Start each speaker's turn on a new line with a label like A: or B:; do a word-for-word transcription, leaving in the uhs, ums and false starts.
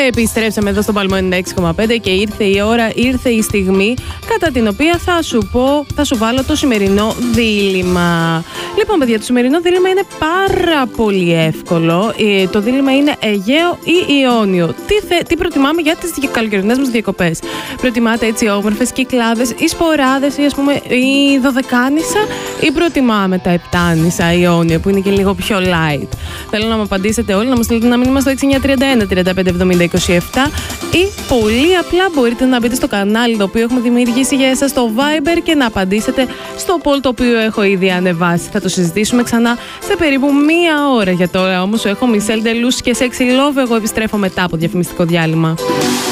A: Επιστρέψαμε εδώ στο Παλμό ενενήντα έξι κόμμα πέντε και ήρθε η ώρα, ήρθε η στιγμή κατά την οποία θα σου πω, θα σου βάλω το σημερινό δίλημμα. Λοιπόν, παιδιά, το σημερινό δίλημμα είναι πάρα πολύ εύκολο. Το δίλημμα είναι Αιγαίο ή Ιόνιο. Τι, θε, τι προτιμάμε για τις καλοκαιρινές μας διακοπές? Προτιμάτε έτσι όμορφες κυκλάδες ή σποράδες ή ας πούμε η δωδεκάνησα, ή προτιμάμε τα επτάνησα Ιόνιο που είναι και λίγο πιο light? Θέλω να μου απαντήσετε όλοι, να μου στείλετε ένα μήνυμα στο έξι εννιά τρία ένα τριάντα πέντε εβδομήντα είκοσι επτά ή πολύ απλά μπορείτε να μπείτε στο κανάλι το οποίο έχουμε δημιουργήσει για εσάς στο Viber και να απαντήσετε στο poll το οποίο έχω ήδη ανεβάσει. Θα το συζητήσουμε ξανά σε περίπου μία ώρα. Για τώρα όμως έχω Michelle Deleuze και Sexy Love. Εγώ επιστρέφω μετά από διαφημιστικό διάλειμμα.